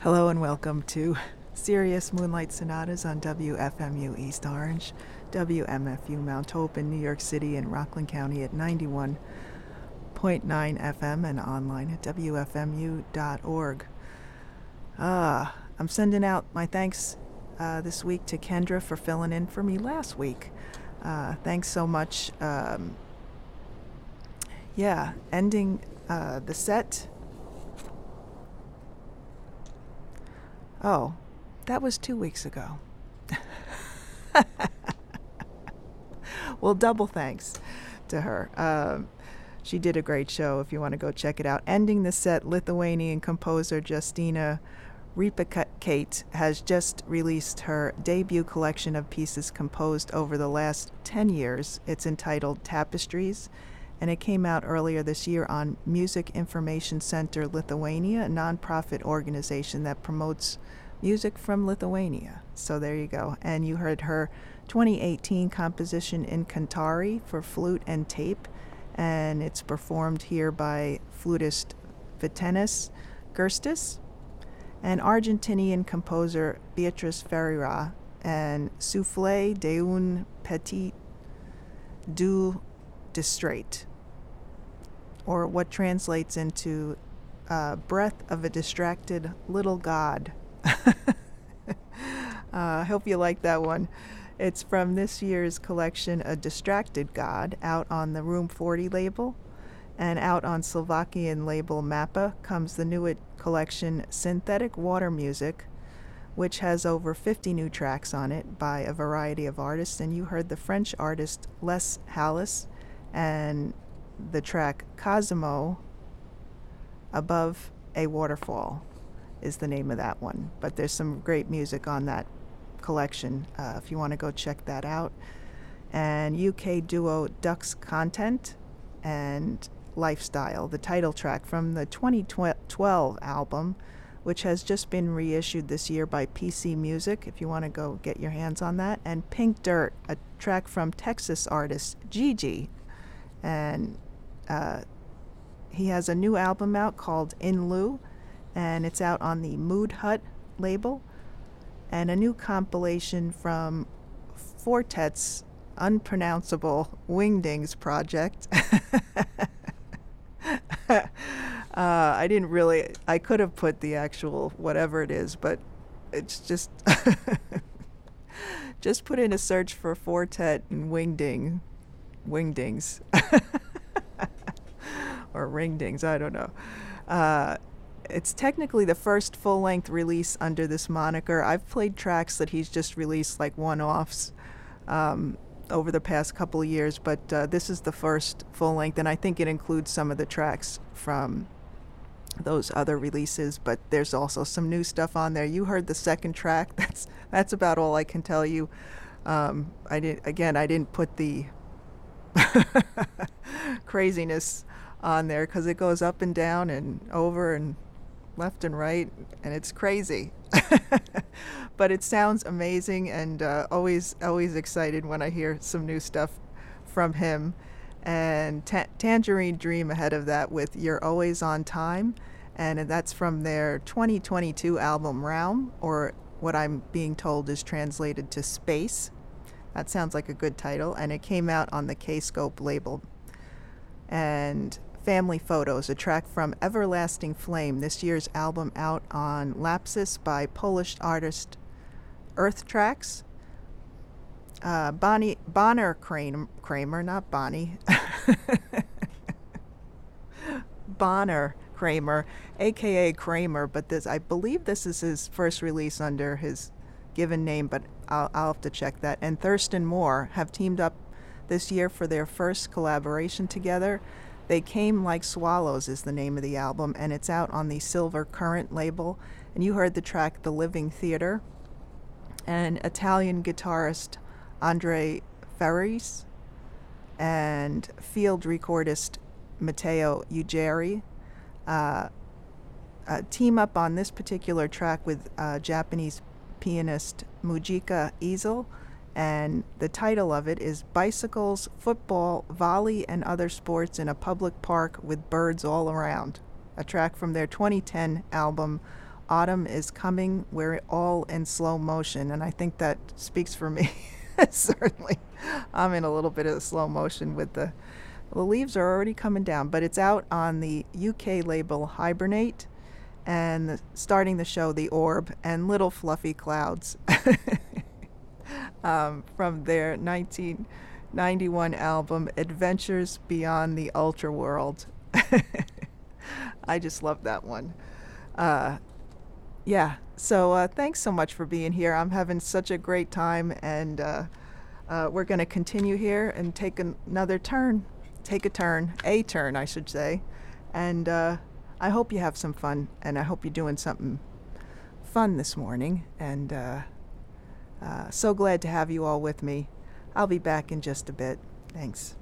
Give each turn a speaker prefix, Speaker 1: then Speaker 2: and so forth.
Speaker 1: Hello and welcome to Sirius Moonlight Sonatas on WFMU East Orange, WMFU Mount Hope in New York City and Rockland County at 91.9 FM and online at WFMU.org. I'm sending out my thanks this week to Kendra for filling in for me last week. Thanks so much. Ending the set. Oh, that was 2 weeks ago. Well, double thanks to her. She did a great show if you want to go check it out. Ending the set, Lithuanian composer Justina Ripakate has just released her debut collection of pieces composed over the last 10 years. It's entitled Tapestries, and it came out earlier this year on Music Information Center Lithuania, a nonprofit organization that promotes music from Lithuania. So there you go. And you heard her 2018 composition in Cantari for flute and tape, and it's performed here by flutist Vitenis Gerstis and Argentinian composer Beatriz Ferreira and Souffle d'un petit du distrait, or what translates into breath of a distracted little god. I hope you like that one. It's from this year's collection, A Distracted God, out on the Room 40 label, and out on Slovakian label Mappa comes the new collection Synthetic Water Music, which has over 50 new tracks on it by a variety of artists. And you heard the French artist Les Halles and the track Cosimo, Above a Waterfall is the name of that one. But there's some great music on that collection if you want to go check that out. And UK duo Dux Content and Lifestyle, the title track from the 2012 album, which has just been reissued this year by PC Music, if you want to go get your hands on that. And Pink Dirt, a track from Texas artist Gigi. And he has a new album out called In Lieu, and it's out on the Mood Hut label. And a new compilation from Fortet's unpronounceable Wingdings project. I could have put the actual whatever it is, but it's just, just put in a search for Fortet and Wingdings, or Ringdings, I don't know. It's technically the first full-length release under this moniker. I've played tracks that he's just released like one-offs over the past couple of years, but this is the first full-length, and I think it includes some of the tracks from those other releases, but there's also some new stuff on there. You heard the second track. That's about all I can tell you. I didn't put the craziness on there because it goes up and down and over and left and right, and it's crazy. But it sounds amazing, and always excited when I hear some new stuff from him. And Tangerine Dream ahead of that with You're Always on Time, and that's from their 2022 album Realm, or what I'm being told is translated to Space. That sounds like a good title, and it came out on the K-Scope label. And Family Photos, a track from Everlasting Flame, this year's album out on Lapsus by Polish artist Earth Tracks. Bonner Kramer, not Bonnie. Bonner Kramer, aka Kramer, but I believe this is his first release under his given name, but I'll have to check that. And Thurston Moore have teamed up this year for their first collaboration together. They Came Like Swallows is the name of the album, and it's out on the Silver Current label. And you heard the track The Living Theater. And Italian guitarist Andre Ferris and field recordist Matteo Ugeri team up on this particular track with Japanese pianist Mujika Ezel, and the title of it is Bicycles, Football, Volley, and Other Sports in a Public Park with Birds All Around, a track from their 2010 album autumn is coming. We're all in slow motion, and I think that speaks for me. Certainly, I'm in a little bit of slow motion with the leaves are already coming down, but it's out on the UK label Hibernate, and starting the show The Orb and Little Fluffy Clouds from their 1991 album Adventures Beyond the Ultra World. I just love that one. Yeah, so thanks so much for being here. I'm having such a great time, and we're going to continue here and take another turn. Take a turn, I should say. And I hope you have some fun, and I hope you're doing something fun this morning. And so glad to have you all with me. I'll be back in just a bit. Thanks.